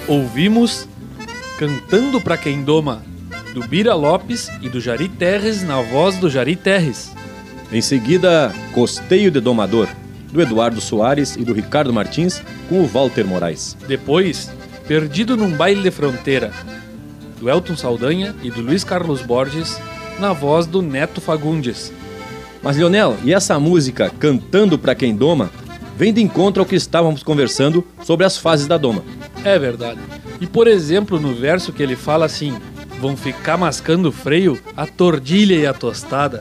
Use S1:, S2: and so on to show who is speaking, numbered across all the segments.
S1: Ouvimos Cantando Pra Quem Doma, do Bira Lopes e do Jari Terres, na voz do Jari Terres.
S2: Em seguida, Costeio de Domador, do Eduardo Soares e do Ricardo Martins, com o Walter Moraes.
S1: Depois, Perdido num Baile de Fronteira, do Elton Saldanha e do Luiz Carlos Borges, na voz do Neto Fagundes.
S2: Mas, Leonel, e essa música Cantando Pra Quem Doma vem de encontro ao que estávamos conversando sobre as fases da doma.
S1: É verdade. E, por exemplo, no verso que ele fala assim: vão ficar mascando o freio, a tordilha e a tostada.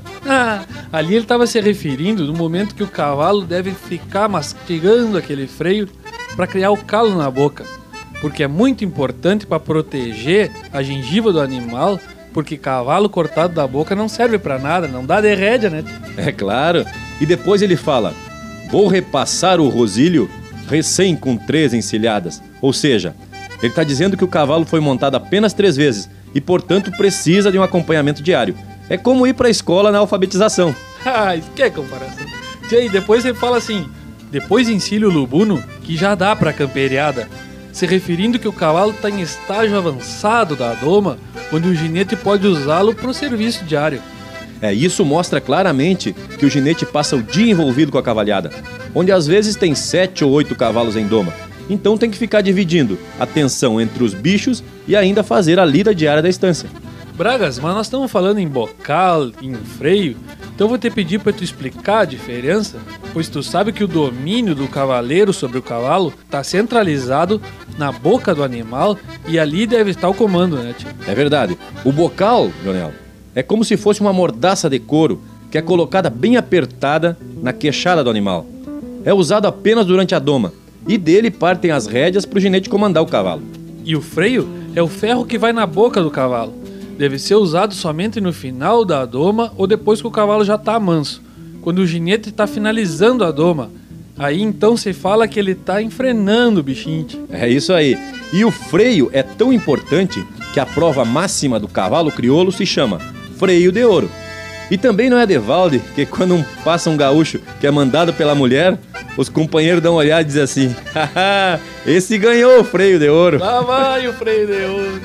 S1: Ali ele estava se referindo no momento que o cavalo deve ficar mastigando aquele freio para criar o calo na boca. Porque é muito importante para proteger a gengiva do animal, porque cavalo cortado da boca não serve para nada, não dá de rédea, né?
S2: É claro. E depois ele fala: vou repassar o rosilho recém com 3 encilhadas. Ou seja, ele está dizendo que o cavalo foi montado apenas 3 vezes e, portanto, precisa de um acompanhamento diário. É como ir para a escola na alfabetização.
S1: Que comparação. E depois ele fala assim: depois encilha o lubuno, que já dá para camperiada, se referindo que o cavalo está em estágio avançado da doma, onde o ginete pode usá-lo para o serviço diário.
S2: Isso mostra claramente que o ginete passa o dia envolvido com a cavalhada, onde às vezes tem 7 ou 8 cavalos em doma. Então tem que ficar dividindo a tensão entre os bichos e ainda fazer a lida diária da estância.
S1: Bragas, mas nós estamos falando em bocal, em freio, então eu vou te pedir para tu explicar a diferença, pois tu sabe que o domínio do cavaleiro sobre o cavalo está centralizado na boca do animal e ali deve estar o comando, né, tio?
S2: É verdade. O bocal, Leonel, é como se fosse uma mordaça de couro que é colocada bem apertada na queixada do animal. É usado apenas durante a doma e dele partem as rédeas para o ginete comandar o cavalo.
S1: E o freio é o ferro que vai na boca do cavalo. Deve ser usado somente no final da doma ou depois que o cavalo já está manso, quando o ginete está finalizando a doma. Aí então se fala que ele está enfrenando o bichinho.
S2: É isso aí. E o freio é tão importante que a prova máxima do cavalo crioulo se chama freio de ouro. E também não é de valde que quando passa um gaúcho que é mandado pela mulher, os companheiros dão uma olhada e dizem assim: haha, esse ganhou o freio de ouro.
S1: Lá vai o freio de ouro.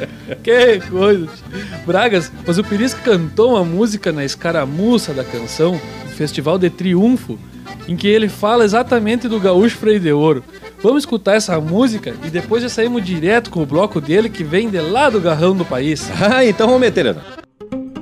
S1: Que coisa. Bragas, mas o Pirisca cantou uma música na escaramuça da canção, no Festival de Triunfo, em que ele fala exatamente do gaúcho freio de ouro. Vamos escutar essa música e depois já saímos direto com o bloco dele que vem de lá do garrão do país.
S2: Então vamos meter, Ana.